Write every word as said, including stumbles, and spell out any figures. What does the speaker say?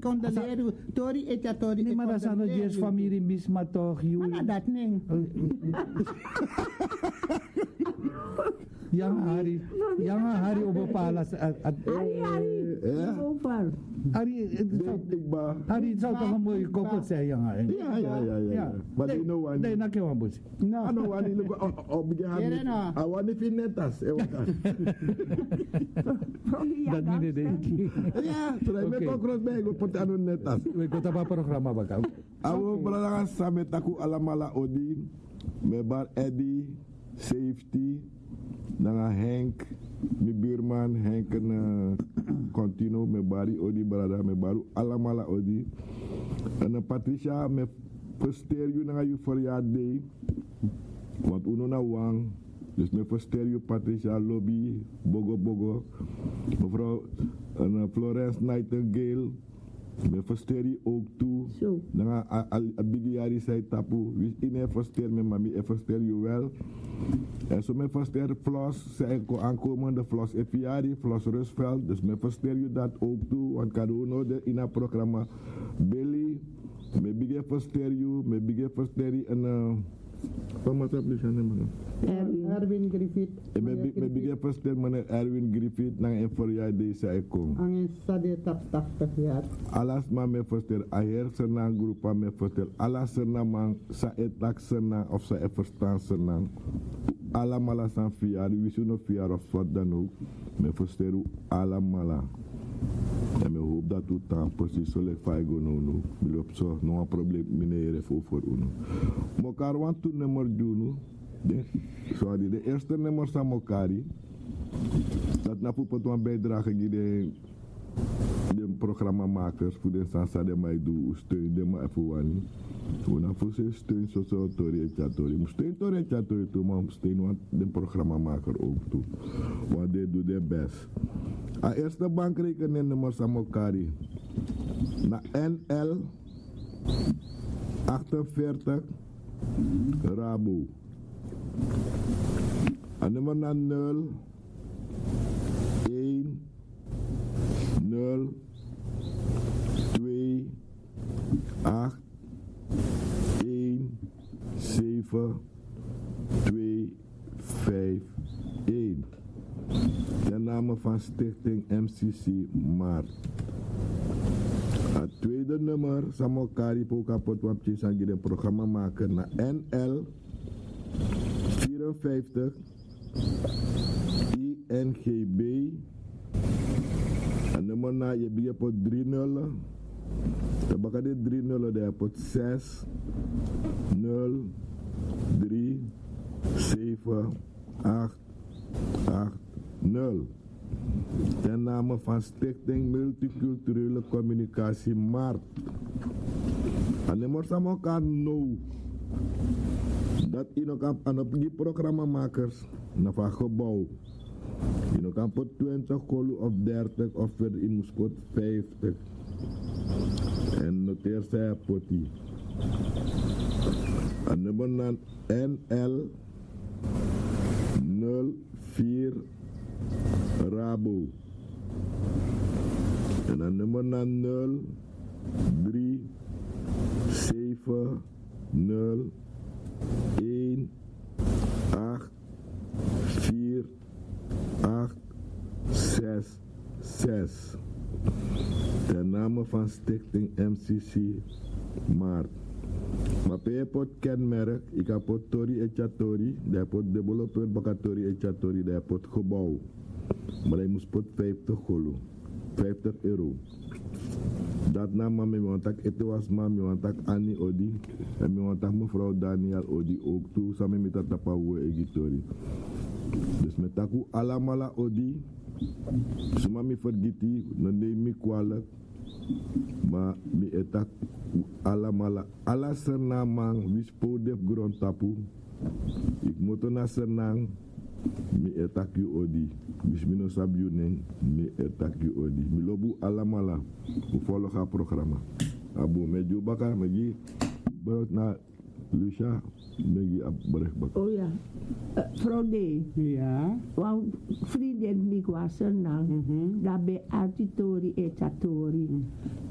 condoleer tori et ja tori. Nee, maar dat is aan het eerst familie misma toch, Juli. Maar dat niet. Yang Hari, Yang Hari obapalas at at Hari, Hari, over. Hari, Hari het zou toch een mooie koppel zijn, Yang Hari. Ja, ja, ja, ja. Maar die know wat. Nee, nak je bos. No, no, wat die look op die hand. I want to finish tas. Dat niet de. Ja, terwijl ik ook cross bij ik pot aan netas. We gaan dat programma bakal. Awo brada samen taku alamala odi, me bar Eddie, safety. Dan Henk, mijn buurman, Henk en uh, Contino, mijn bari odi brada, mijn baru alamala odi. En uh, Patricia, mijn versteer je naar je verjaardag, want uno na wang, dus mijn versteer je Patricia lobby, bogo bogo, mevrouw en uh, Florence Nightingale. Me versteer je ook toe. Zo. Dan a big jari zei tapu. Wie in een versteer me mami, ik versteer je wel. En zo me versteer Flos, zei ik aankomende Flos Epiari, Flos Rusveld. Dus me versteer je dat ook toe. Want kan je nou in het programma Billy. Me big versteer je, me big versteer je en wat moet ik zeggen? Erwin Griffith. Me big versteer meneer Erwin Griffith na een verjaardag zei ik kom. Angin sade tap tachtig jaar. Alas ma me verster aher senang grupa me verster alas senang mang sa etak senang of sa e verstaan senang ala mala san fiar wisuno fiar of wat dan ook me versteru ala mala en me hoop dat u tan precies zo lek faigo no no mi op zo no a probleem minere fo for uno mokar want tu nummer junu de sorry de eerste nummer sa mokari dat na pu pot wan bijdrage die de de programmamakers voor de Sansa de mij doen steun de mij voor wani. Voor na voor ze steun zo zo tori en chatori. Moet steun tori en chatori toe, maar steun want de programmamaker ook toe. Want die doet de best. A eerste bankrekening nummer Samokari. Na N L achtenveertig Rabo. A nummer na nul één nul twee acht één zeven twee vijf één. De naam van Stichting M C C Maart. Het tweede nummer, Samokari Pokapot Wapje Sangi, de programma maken naar N L vierenvijftig I N G B. En nummer na je biedt op drie nullen. Dan bak je drie nullen, dan heb je zes nul drie zeven acht acht nul. Ten name van Stichting Multiculturele Communicatie Maart. En nummer samen elkaar nou. Dat in elkaar aan op die programmamakers naar van gebouw. Je kan pot twintig kolu of dertig of verder in moest pot vijftig. En noteer zij potie. En nummer dan N L nul vier Rabo. En dan nummer dan nul drie zeven nul één acht vier acht zes zes. Ten name van Stichting M C C Maart. Maar je pot kenmerk, ik heb pot Tori en Chatori, je pot developer bakatori en Chatori, je pot gebouw. Maar je moest pot vijftig golo, vijftig euro. Dat naam me want ik het was mami want ik Annie Odi en me want ik mevrouw Daniel Odi ook toe samen met dat tapawe egitori. Dus met aku alamala Odi, suma mi vergiti, neem mi kwalijk, maar mi etak alamala ala senamang wispo def grond tapu, ik moet na senang mi etak yu Odi. Bismino sabyu neng mi etak yu Odi. Mi lobu alamala. U follow ga programma. Abu meju baka meji berot na Lucia meji ab berek baka. Oh ja. Uh, Frode. Ja. Want vrienden mi was er nang. Mhm. Daarbij artitori et atori.